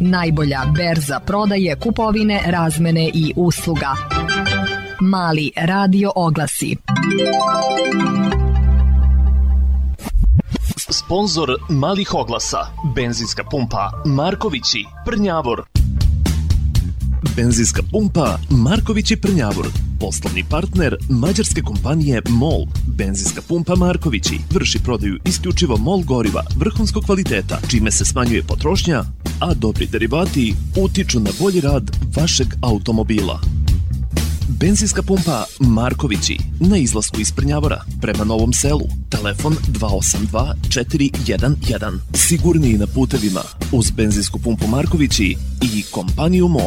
Najbolja berza prodaje, kupovine, razmene i usluga. Mali radio oglasi. Sponzor malih oglasa, benzinska pumpa Markovići, Prnjavor. Benzinska pumpa Markovići, Prnjavor. Poslovni partner mađarske kompanije MOL. Benzinska pumpa Markovići vrši prodaju isključivo MOL goriva vrhunskog kvaliteta, čime se smanjuje potrošnja, a dobri derivati utiču na bolji rad vašeg automobila. Benzinska pumpa Markovići na izlasku iz Prnjavora prema Novom Selu. Telefon 282 411. Sigurniji na putevima uz benzinsku pumpu Markovići i kompaniju MOL.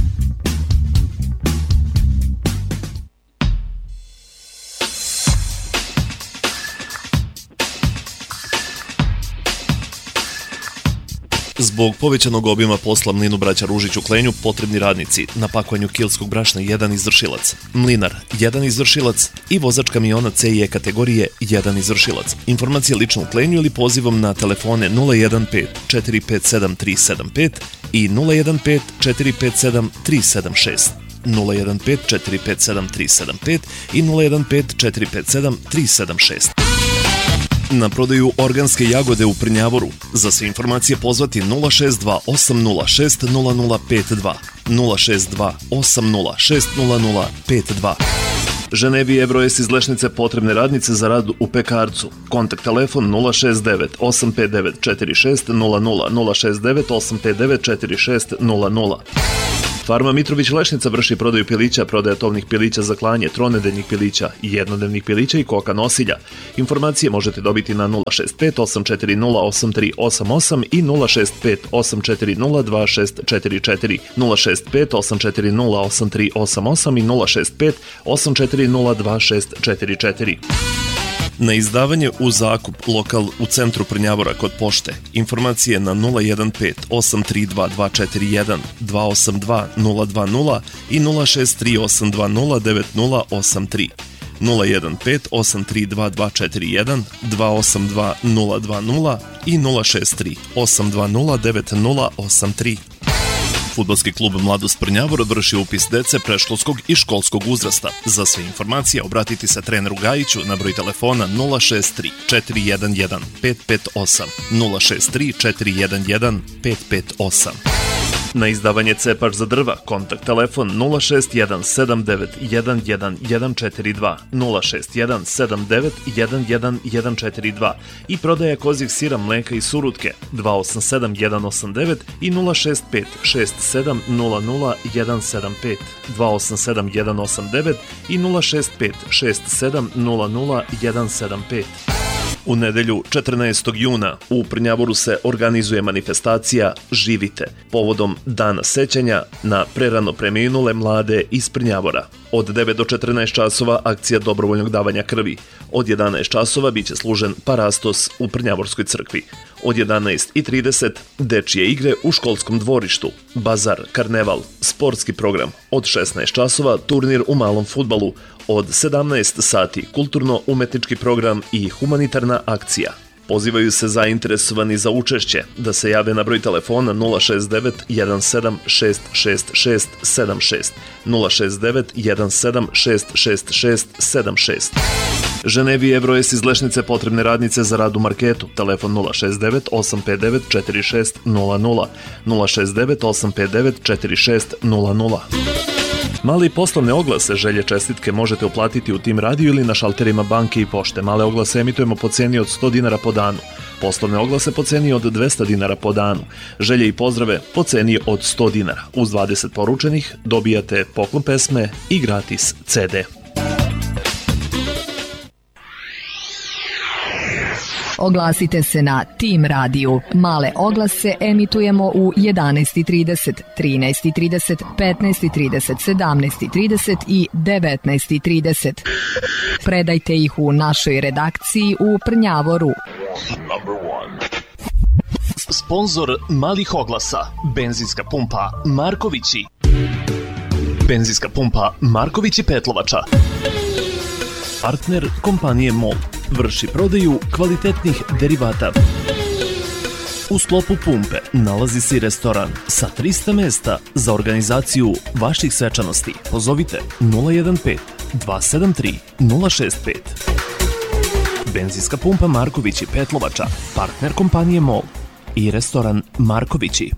Zbog povećanog obima posla Mlinu braća Ružić u Klenju potrebni radnici na pakovanju kilskog brašna 1 izvršilac, mlinar 1 izvršilac i vozač kamiona C i E kategorije 1 izvršilac. Informacije lično u Klenju ili pozivom na telefone 015 457 375 i 015 457 376. 015 457 375 i 015 457 376. Na prodaju organske jagode u Prnjavoru. Za sve informacije pozvati 062 806 0052, 062 806 0052. Ženevi Evroes iz Lešnice potrebne radnice za rad u pekarcu. Kontakt telefon 069 859 4600, 069 859 4600. Farma Mitrović Lešnica vrši prodaju pilića, prodaja tovnih pilića za klanje, tronedeljnih pilića, jednodnevnih pilića i koka nosilja. Informacije možete dobiti na 065 840 8388 i 065 840 2644, 065 840 8388 i 065 840 2644. Na izdavanje u zakup lokal u centru Prnjavora kod pošte. Informacije na 015 832 241 282 020 i 063 820 9083. 015 832 241 282 020 i 063 820 9083. Fudbalski klub Mladost Prnjavor vrši upis dece predškolskog i školskog uzrasta. Za sve informacije obratiti se treneru Gajiću na broj telefona 063 411 558, 063 411 558. Na izdavanje cepač za drva, kontakt telefon 061 79 11142, 061 79 11142 i prodaja kozjeg sira, mleka i surutke 287 189 i 065 67 00 175, 287 189 i 065 67 00 175. U nedelju 14. juna u Prnjavoru se organizuje manifestacija Živite povodom Dana sećanja na prerano preminule mlade iz Prnjavora. Od 9 do 14 časova akcija dobrovoljnog davanja krvi. Od 11 časova biće služen parastos u Prnjavorskoj crkvi. Od 11:30 dečije igre u školskom dvorištu, bazar, karneval, sportski program. Od 16 časova turnir u malom fudbalu. Od 17 sati kulturno-umetnički program i humanitarna akcija. Pozivaju se zainteresovani za učešće da se jave na broj telefona 069 17 666 76, 069 17 666 76. Ženevi Evroes iz Lešnice potrebne radnice za rad u marketu. Telefon 069 859 4600, 069 859 4600. Male i poslovne oglase, želje, čestitke možete uplatiti u Tim radiju ili na šalterima banke i pošte. Male oglase emitujemo po ceni od 100 dinara po danu. Poslovne oglase po ceni od 200 dinara po danu. Želje i pozdrave po ceni od 100 dinara. Uz 20 poručenih dobijate poklon pesme i gratis CD. Oglasite se na Tim radiju. Male oglase emitujemo u 11:30, 13:30, 15:30, 17:30 i 19:30. Predajte ih u našoj redakciji u Prnjavoru. Sponzor malih oglasa, benzinska pumpa Markovići. Benzinska pumpa Markovići Petlovača. Partner kompanije MOL. Vrši prodaju kvalitetnih derivata. U sklopu Pumpe nalazi se i restoran sa 300 mesta za organizaciju vaših svečanosti. Pozovite 015 273 065. Benzinska pumpa Markovići Petlovača, partner kompanije MOL i restoran Markovići.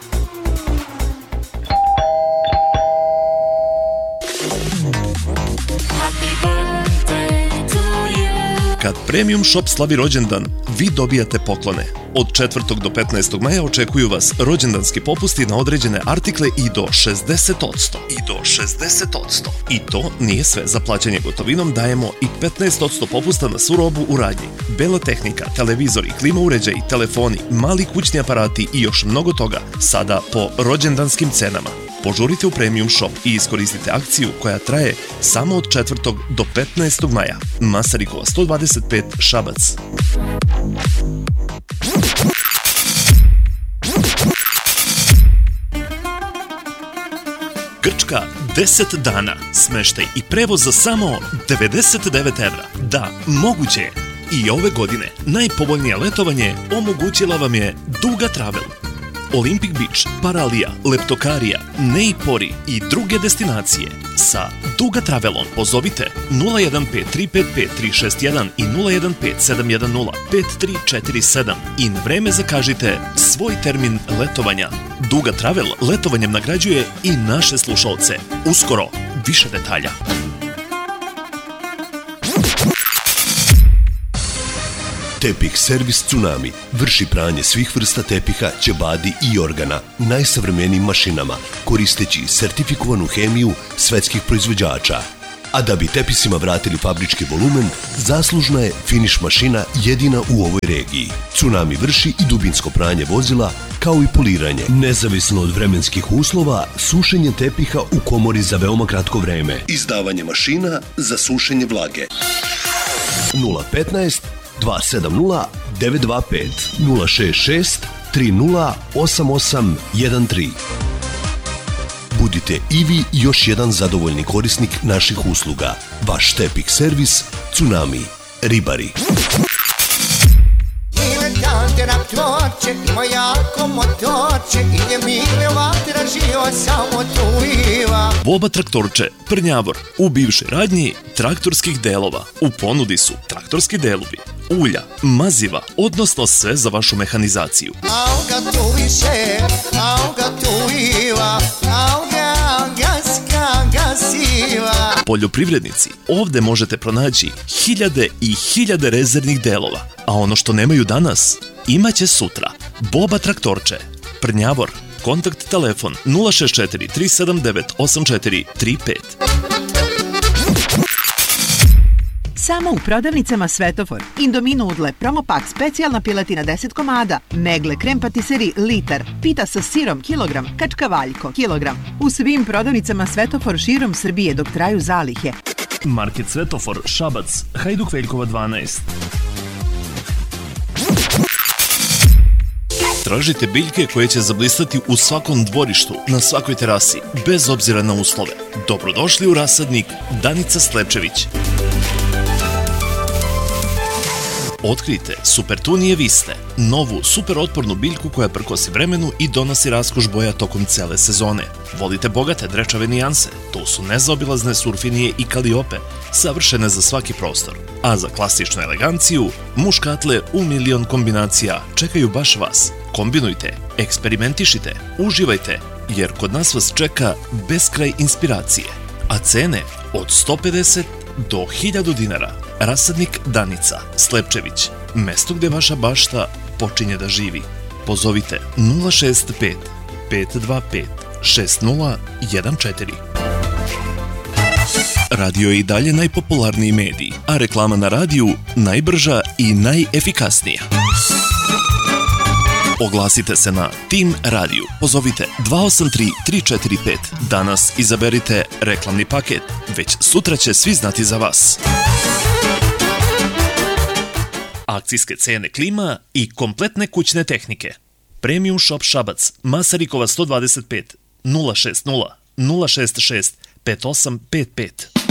Kad Premium Shop slavi rođendan, vi dobijate poklone. Od 4. do 15. maja očekuju vas rođendanski popusti na određene artikle i do 60%. I to nije sve. Za plaćanje gotovinom dajemo i 15% popusta na svu robu u radnji. Bela tehnika, televizori, klima uređaji, telefoni, mali kućni aparati i još mnogo toga. Sada po rođendanskim cenama. Požurite u Premium Shop i iskoristite akciju koja traje samo od 4. do 15. maja. Masarikova 125 Šabac. Grčka 10 dana, smeštaj i prevoz za samo 99 evra. Da, moguće je. I ove godine najpovoljnije letovanje omogućila vam je Duga Travel. Olympic Beach, Paralija, Leptokarija, Neipori i druge destinacije. Sa Duga Travelom pozovite 015 355 361 i 015 710 5347 i na vreme zakažite svoj termin letovanja. Duga Travel letovanjem nagrađuje i naše slušalce. Uskoro, više detalja. Tepih servis Tsunami vrši pranje svih vrsta tepiha, ćebadi i organa najsavremenijim mašinama, koristeći sertifikovanu hemiju svetskih proizvođača. A da bi tepisima vratili fabrički volumen, zaslužna je finiš mašina jedina u ovoj regiji. Tsunami vrši i dubinsko pranje vozila, kao i poliranje. Nezavisno od vremenskih uslova, sušenje tepiha u komori za veoma kratko vreme. Izdavanje mašina za sušenje vlage. 015 270 925 066 30 8813. Budite i vi još jedan zadovoljni korisnik naših usluga. Vaš tepih servis Tsunami. Ribari. Traktorče, ima jako motorče, ide mile vatra, živo samo tuiva. Boba Traktorče, Prnjavor, u bivšoj radnji traktorskih delova. U ponudi su traktorski delovi, ulja, maziva, odnosno sve za vašu mehanizaciju. Auga tu više, auga tuiva, auga gasiva. Poljoprivrednici, ovde možete pronaći hiljade i hiljade rezervnih delova, a ono što nemaju danas, imaće sutra. Boba Traktorče, Prnjavor, kontakt telefon 064 379 8435. Samo u prodavnicama Svetofor. Indomie nudle, promopak, specijalna piletina 10 komada, Megle, krem patiseri, litar, pita sa sirom, kilogram, kačkavaljko, kilogram. U svim prodavnicama Svetofor širom Srbije dok traju zalihe. Market Svetofor, Šabac, Hajduk Veljkova 12. Tražite biljke koje će zablistati u svakom dvorištu, na svakoj terasi, bez obzira na uslove. Dobrodošli u rasadnik Danica Slepčević. Otkrijte Supertunije Viste, novu super otpornu biljku koja prkosi vremenu i donosi raskoš boja tokom cele sezone. Volite bogate drečave nijanse, to su nezaobilazne surfinije i kaliope, savršene za svaki prostor. A za klasičnu eleganciju, muškatle u milion kombinacija čekaju baš vas. Kombinujte, eksperimentišite, uživajte, jer kod nas vas čeka beskraj inspiracije. A cene od 150 do 1000 dinara. Rasadnik Danica Slepčević, mesto gde vaša bašta počinje da živi. Pozovite 065 525 6014. Radio je i dalje najpopularniji medij, a reklama na radiju najbrža i najefikasnija. Oglasite se na Tim Radio. Pozovite 283 345. Danas izaberite reklamni paket. Već sutra će svi znati za vas. Akcijske cene klima i kompletne kućne tehnike. Premium Shop Šabac, Masarikova 125 060 066 5855.